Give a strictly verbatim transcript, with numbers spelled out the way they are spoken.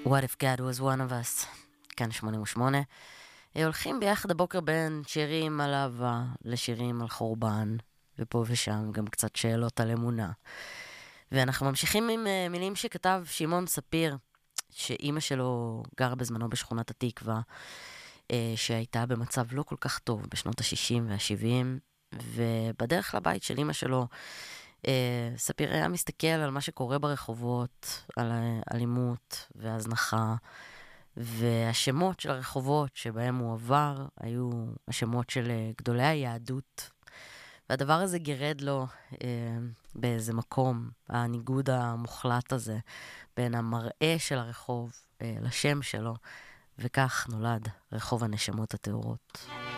What if God was one of us? כאן שמונים ושמונה. הולכים ביחד הבוקר בין שירים על אהבה לשירים על חורבן, ופה ושם גם קצת שאלות על אמונה. ואנחנו ממשיכים עם uh, מילים שכתב שמעון ספיר, שאימא שלו גרה בזמנו בשכונת התקווה, uh, שהייתה במצב לא כל כך טוב בשנות ה-שישים וה-שבעים, ובדרך לבית של אימא שלו, uh, ספיר היה מסתכל על מה שקורה ברחובות, על האלימות והזנחה, והשמות של הרחובות שבהם הוא עבר היו השמות של גדולי היהדות. והדבר הזה גירד לו אה, באיזה מקום, הניגוד המוחלט הזה בין המראה של הרחוב אה, לשם שלו, וכך נולד רחוב הנשמות הטהורות.